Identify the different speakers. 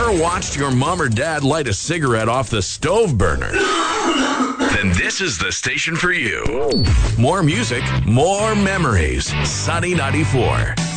Speaker 1: ever watched your mom or dad light a cigarette off the stove burner? Then this is the station for you. More music, more memories. Sunny 94.